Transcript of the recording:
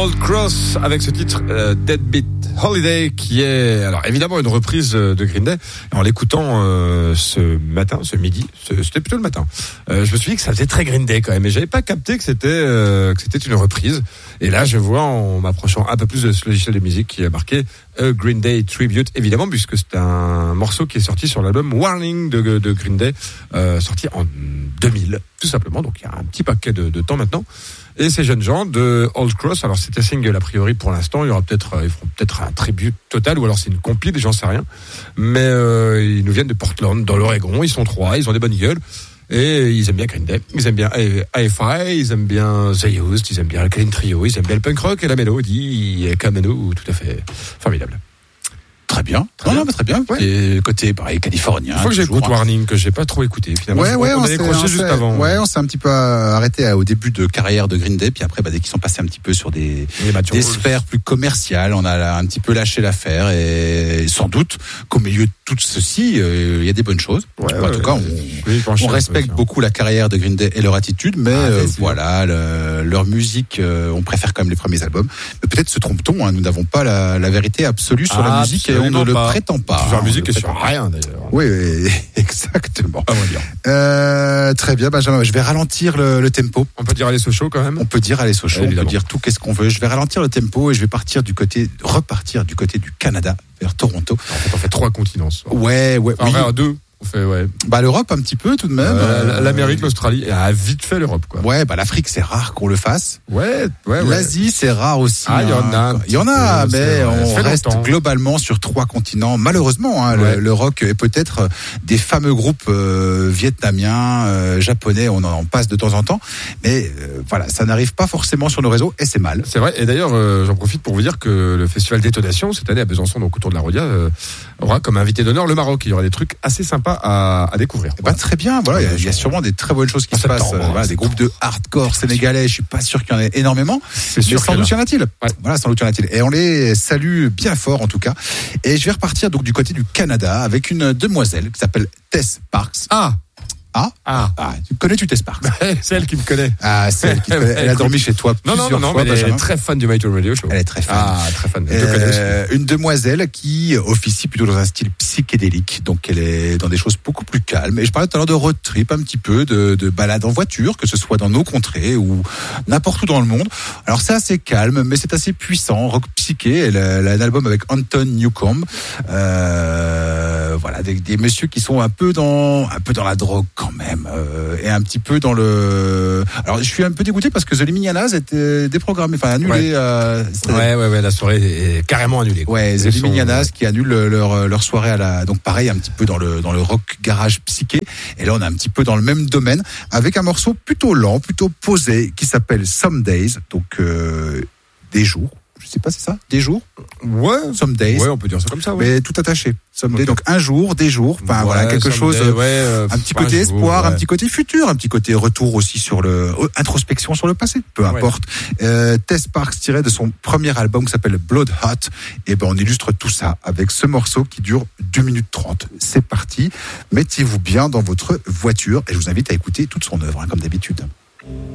Old Cross avec ce titre Deadbeat Holiday qui est alors évidemment une reprise de Green Day. En l'écoutant ce midi, c'était plutôt le matin. Je me suis dit que ça faisait très Green Day quand même, mais j'avais pas capté que c'était une reprise. Et là, je vois en m'approchant un peu plus de ce logiciel de musique qui a marqué A Green Day Tribute, évidemment, puisque c'est un morceau qui est sorti sur l'album Warning de Green Day, sorti en 2000, tout simplement. Donc il y a un petit paquet de temps maintenant. Et ces jeunes gens de Old Cross, alors c'était single a priori pour l'instant, ils feront peut-être un tribute total, ou alors c'est une compile, j'en sais rien. Mais ils nous viennent de Portland, dans l'Oregon, ils sont 3, ils ont des bonnes gueules. Et ils aiment bien Green Day, ils aiment bien AFI, ils aiment bien The Used, ils aiment bien le Clean Trio, ils aiment bien le punk rock et la mélodie, comme nous, tout à fait formidable. Très bien. Très bien. Ouais. Et côté, pareil, californien. Il faut que j'écoute Warning, que j'ai pas trop écouté, finalement. On a décroché juste avant. Ouais, on s'est un petit peu arrêté au début de carrière de Green Day, puis après, dès qu'ils sont passés un petit peu sur des sphères plus commerciales, on a un petit peu lâché l'affaire, et sans doute qu'au milieu de tout ceci, il y a des bonnes choses. En tout cas, on respecte beaucoup la carrière de Green Day et leur attitude, mais leur musique, on préfère quand même les premiers albums. Mais peut-être se trompe-t-on, nous n'avons pas la vérité absolue sur la musique, et on ne le prétend pas. Sur la musique et sur rien d'ailleurs. Oui, exactement. On va dire. Très bien, Benjamin. Je vais ralentir le tempo. On peut dire aller Sochaux quand même. On peut dire aller Sochaux. On peut dire tout qu'est-ce qu'on veut. Je vais ralentir le tempo et je vais repartir du côté du Canada vers Toronto. En fait, on fait 3 continents. Ouais. Enfin, 2. On fait, l'Europe un petit peu tout de même. L'Amérique, l'Australie, et vite fait l'Europe, quoi. Ouais, l'Afrique, c'est rare qu'on le fasse. Ouais. L'Asie, c'est rare aussi. Il y en a, mais on reste globalement sur 3 continents. Malheureusement, le rock est peut-être des fameux groupes vietnamiens, japonais, on en passe de temps en temps. Mais ça n'arrive pas forcément sur nos réseaux, et c'est mal. C'est vrai. Et d'ailleurs, j'en profite pour vous dire que le festival Détonation, cette année à Besançon, donc autour de la Rodia, aura comme invité d'honneur le Maroc. Il y aura des trucs assez sympas à découvrir. Très bien, il y a sûrement des très bonnes choses qui se passent. Des groupes de hardcore sénégalais, je suis pas sûr qu'il y en ait énormément, mais sans doute y en a-t-il. Sans doute y en a-t-il. Et on les salue bien fort en tout cas. Et je vais repartir donc du côté du Canada avec une demoiselle qui s'appelle Tess Sparks. Connais-tu Tess Sparks? C'est elle qui me connaît. C'est elle qui me connaît. Elle a dormi chez toi plusieurs fois. Mais elle est très fan du My Talk Radio Show. Elle est très fan. Très fan. Une demoiselle qui officie plutôt dans un style psychédélique. Donc elle est dans des choses beaucoup plus calmes. Et je parlais tout à l'heure de road trip un petit peu, de balade en voiture, que ce soit dans nos contrées ou n'importe où dans le monde. Alors c'est assez calme, mais c'est assez puissant. Rock psyché. Elle a un album avec Anton Newcomb. Des messieurs qui sont un peu dans la drogue quand même, et un petit peu dans le. Alors je suis un peu dégoûté parce que The Living Llanas était déprogrammé, annulé. La soirée est carrément annulée. The Living Llanas qui annule leur soirée donc pareil un petit peu dans le rock garage psyché. Et là on est un petit peu dans le même domaine avec un morceau plutôt lent, plutôt posé qui s'appelle Some Days, donc des jours. Je sais pas, c'est ça? Des jours? Some Days. On peut dire ça comme ça, Mais tout attaché. Some Days. Donc un jour, des jours. Quelque chose. Un petit côté espoir, un petit côté futur, un petit côté retour aussi sur introspection sur le passé. Peu importe. Tess Sparks tiré de son premier album qui s'appelle Blood Hot. Et on illustre tout ça avec ce morceau qui dure 2 minutes 30. C'est parti. Mettez-vous bien dans votre voiture et je vous invite à écouter toute son œuvre, comme d'habitude.